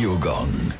Radiogong.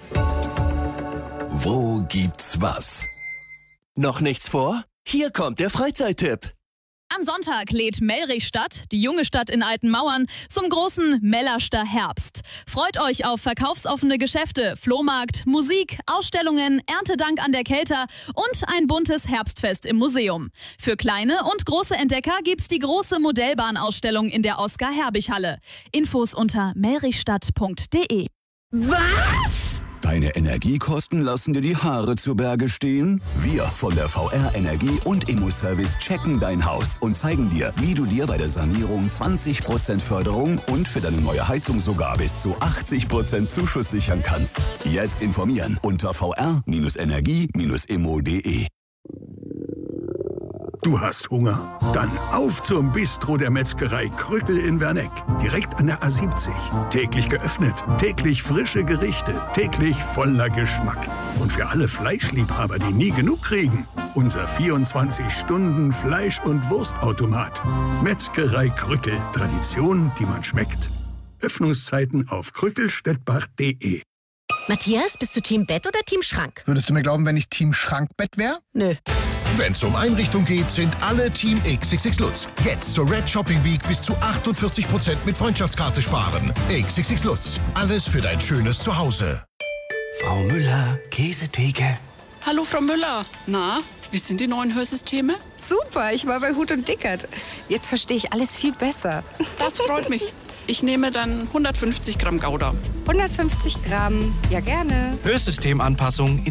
Wo gibt's was? Noch nichts vor? Hier kommt der Freizeittipp. Am Sonntag lädt Mellrichstadt, die junge Stadt in alten Mauern, zum großen Mellerster Herbst. Freut euch auf verkaufsoffene Geschäfte, Flohmarkt, Musik, Ausstellungen, Erntedank an der Kelter und ein buntes Herbstfest im Museum. Für kleine und große Entdecker gibt's die große Modellbahnausstellung in der Oskar-Herbig-Halle. Infos unter mellrichstadt.de. Was? Deine Energiekosten lassen dir die Haare zu Berge stehen? Wir von der VR Energie und Immo-Service checken dein Haus und zeigen dir, wie du dir bei der Sanierung 20% Förderung und für deine neue Heizung sogar bis zu 80% Zuschuss sichern kannst. Jetzt informieren unter vr-energie-immo.de. Du hast Hunger? Dann auf zum Bistro der Metzgerei Krückel in Werneck. Direkt an der A70. Täglich geöffnet, täglich frische Gerichte, täglich voller Geschmack. Und für alle Fleischliebhaber, die nie genug kriegen, unser 24-Stunden-Fleisch- und Wurstautomat. Metzgerei Krückel. Tradition, die man schmeckt. Öffnungszeiten auf krückelstettbach.de. Matthias, bist du Team Bett oder Team Schrank? Würdest du mir glauben, wenn ich Team Schrankbett wäre? Nö. Wenn es um Einrichtung geht, sind alle Team XXX Lutz. Jetzt zur Red Shopping Week bis zu 48% mit Freundschaftskarte sparen. XXX Lutz. Alles für dein schönes Zuhause. Frau Müller, Käsetheke. Hallo Frau Müller. Na, wie sind die neuen Hörsysteme? Super, ich war bei Huth und Dickert. Jetzt verstehe ich alles viel besser. Das freut mich. Ich nehme dann 150 Gramm Gouda. 150 Gramm, ja gerne. Hörsystemanpassung